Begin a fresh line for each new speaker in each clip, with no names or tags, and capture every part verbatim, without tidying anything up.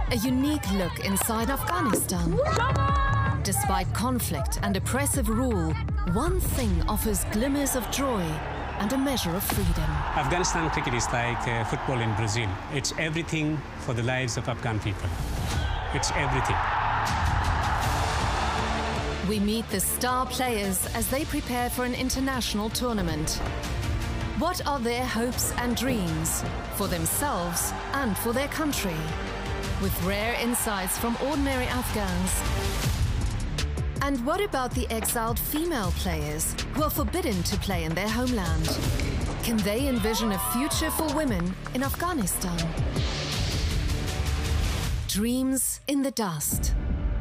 A unique look inside Afghanistan. Despite conflict and oppressive rule, one thing offers glimmers of joy and a measure of freedom.
Afghanistan cricket is like uh, football in Brazil. It's everything for the lives of Afghan people. It's everything.
We meet the star players as they prepare for an international tournament. What are their hopes and dreams for themselves and for their country? With rare insights from ordinary Afghans. And what about the exiled female players who are forbidden to play in their homeland? Can they envision a future for women in Afghanistan? Dreams in the dust.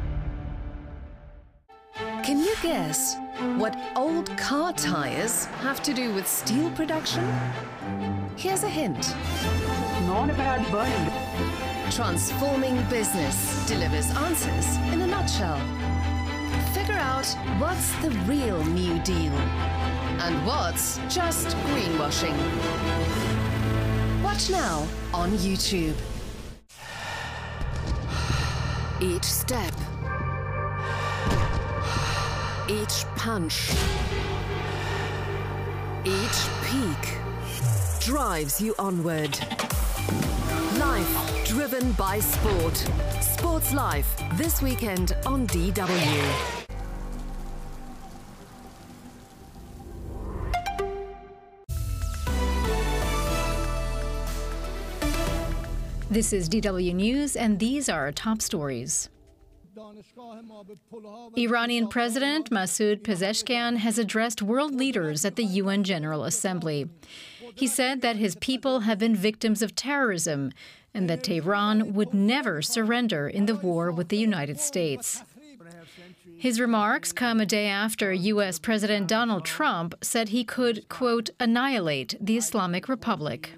Can you guess what old car tires have to do with steel production? Here's a hint.
Not about burning.
Transforming business delivers answers in a nutshell. Figure out what's the real New Deal and what's just greenwashing. Watch now on YouTube. Each step, each punch, each peak drives you onward. Life driven by sport. Sports Life, this weekend on D W.
This is D W News, and these are our top stories. Iranian President Masoud Pezeshkian has addressed world leaders at the U N General Assembly. He said that his people have been victims of terrorism and that Tehran would never surrender in the war with the United States. His remarks come a day after U S President Donald Trump said he could, quote, annihilate the Islamic Republic.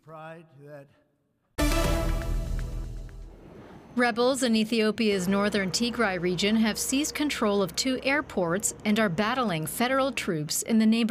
Rebels in Ethiopia's northern Tigray region have seized control of two airports and are battling federal troops in the neighborhood.